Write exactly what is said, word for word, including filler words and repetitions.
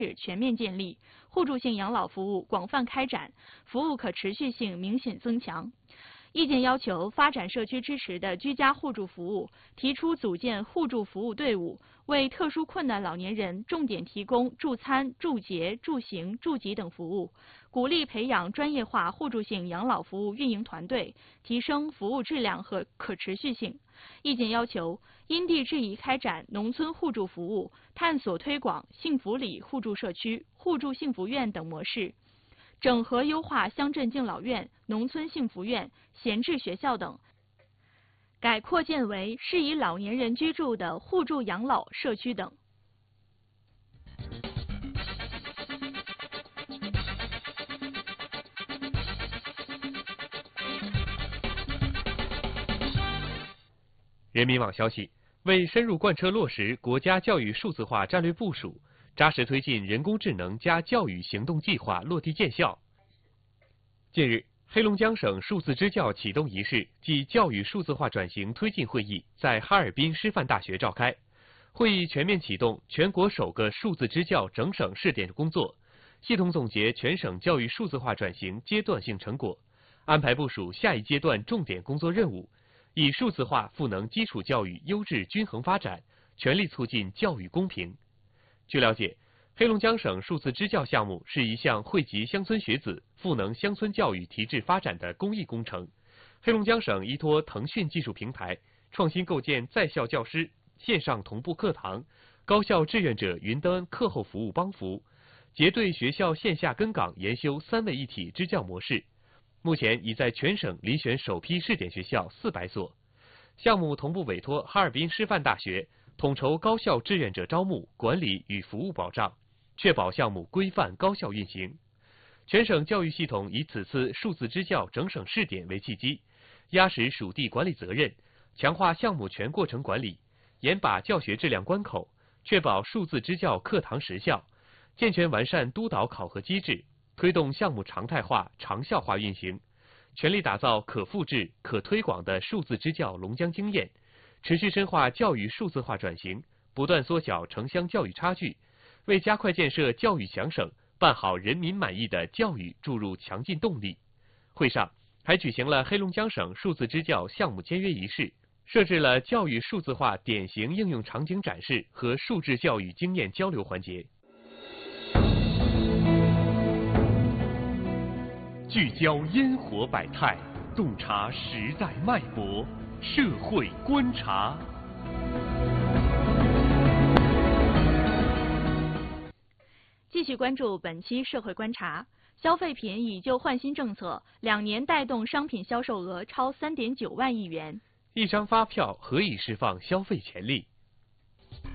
全面建立，互助性养老服务广泛开展，服务可持续性明显增强。意见要求发展社区支持的居家互助服务，提出组建互助服务队伍，为特殊困难老年人重点提供助餐、助洁、助行、助给等服务，鼓励培养专业化互助性养老服务运营团队，提升服务质量和可持续性。意见要求因地制宜开展农村互助服务，探索推广幸福里互助社区、互助幸福院等模式。整合优化乡镇敬老院、农村幸福院、闲置学校等，改扩建为适宜老年人居住的互助养老社区等。 人民网消息，为深入贯彻落实国家教育数字化战略部署，扎实推进人工智能加教育行动计划落地见效。近日，黑龙江省数字支教启动仪式暨教育数字化转型推进会议在哈尔滨师范大学召开。会议全面启动全国首个数字支教整省试点工作，系统总结全省教育数字化转型阶段性成果，安排部署下一阶段重点工作任务，以数字化赋能基础教育优质均衡发展，全力促进教育公平。据了解，黑龙江省数字支教项目是一项惠及乡村学子、赋能乡村教育提质发展的公益工程。黑龙江省依托腾讯技术平台，创新构建在校教师线上同步课堂、高校志愿者云端课后服务帮扶，结对学校线下跟岗研修三位一体支教模式。目前已在全省遴选首批试点学校四百所。项目同步委托哈尔滨师范大学统筹高校志愿者招募、管理与服务保障，确保项目规范高效运行。全省教育系统以此次数字支教整省试点为契机，压实属地管理责任，强化项目全过程管理，严把教学质量关口，确保数字支教课堂实效，健全完善督导考核机制，推动项目常态化、长效化运行，全力打造可复制、可推广的数字支教龙江经验，持续深化教育数字化转型，不断缩小城乡教育差距，为加快建设教育强省、办好人民满意的教育注入强劲动力。会上还举行了黑龙江省数字支教项目签约仪式，设置了教育数字化典型应用场景展示和数字教育经验交流环节。聚焦烟火百态，洞察时代脉搏，社会观察。 继续关注本期社会观察。消费品以旧换新政策两年带动商品销售额超三点九万亿元。 一张发票何以释放消费潜力？